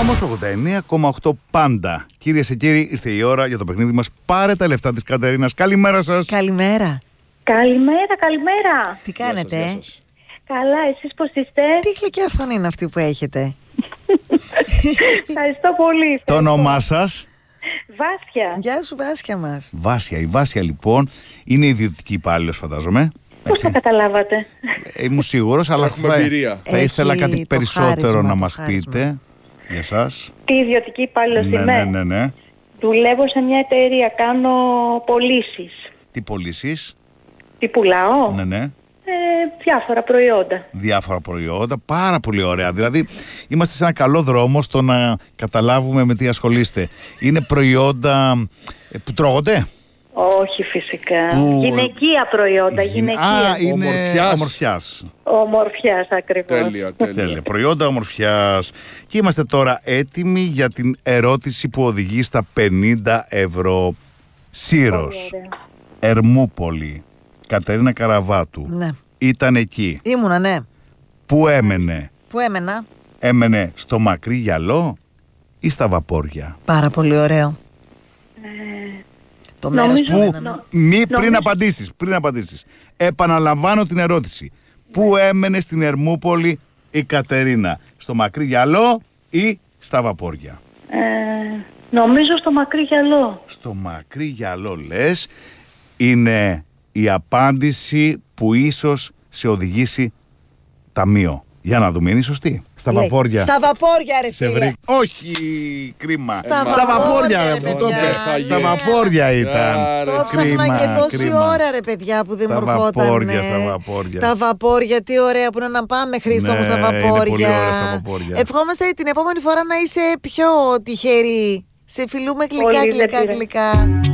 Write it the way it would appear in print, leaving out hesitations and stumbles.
Δρόμος 89,8 πάντα. Κυρίες και κύριοι, ήρθε η ώρα για το παιχνίδι μας. Πάρε τα λεφτά της Κατερίνας. Καλημέρα σας. Καλημέρα. Καλημέρα. Τι κάνετε? Γεια σας. Καλά, εσείς πώς είστε? Τι γλυκιά φωνή είναι αυτή που έχετε? Ευχαριστώ πολύ. Το όνομά σας? Βάσια. Γεια σου Βάσια μας. Βάσια. Η Βάσια λοιπόν είναι ιδιωτική υπάλληλος, φαντάζομαι. Πώς τα καταλάβατε? Ήμουν σίγουρος, αλλά θα ήθελα Έχει κάτι το περισσότερο χάρισμα, να το μας χάρισμα. πείτε για σας. Τι ιδιωτική υπάλληλος είμαι? Ναι. Δουλεύω σε μια εταιρεία, κάνω πωλήσεις. Τι πωλήσεις? Τι πουλάω? Ναι. Διάφορα προϊόντα. Διάφορα προϊόντα, πάρα πολύ ωραία. Δηλαδή, είμαστε σε ένα καλό δρόμο στο να καταλάβουμε με τι ασχολείστε. Είναι προϊόντα που τρώγονται? Όχι φυσικά. Γυναικεία προϊόντα, γυναικεία. Είναι Ομορφιάς. Ομορφιάς ακριβώς. Τέλεια. Προϊόντα ομορφιάς. Και είμαστε τώρα έτοιμοι για την ερώτηση που οδηγεί στα 50 ευρώ. Σύρος, Πολύ ωραία. Ερμούπολη, Κατερίνα Καραβάτου. Ναι. Ήταν εκεί. Ήμουνα, ναι. Πού έμενε? Που έμενα. Έμενε στο μακρύ γυαλό ή στα βαπόρια? Πάρα πολύ ωραίο. Το μέρος νομίζω- που Πού, έμενα. πριν απαντήσεις. Επαναλαμβάνω την ερώτηση. Πού έμενε στην Ερμούπολη η Κατερίνα? Στο μακρύ γυαλό ή στα βαπόρια? Νομίζω στο μακρύ γυαλό. Στο μακρύ γυαλό λες. Είναι η απάντηση που ίσως σε οδηγήσει ταμείο. Για να δούμε, είναι η σωστή? Στα Λέει, βαπόρια. Στα βαπόρια ρε Σε φίλε. βρήκα. Όχι, κρίμα. Στα βαπόρια, βαπόρια, ρε, ρε, που το παιδιά. είπε. Στα βαπόρια ήταν. Το ψάχνα και τόση ώρα ρε παιδιά που δεν Στα μου ερχόταν. βαπόρια, στα βαπόρια. Τα βαπόρια, τι ωραία που είναι να πάμε Χρήστο μου Ναι, στα είναι βαπόρια. πολύ ωραία στα βαπόρια. Ευχόμαστε την επόμενη φορά να είσαι πιο τυχερή. Σε φιλούμε Πολύ γλυκά δεν πειράζει. γλυκά.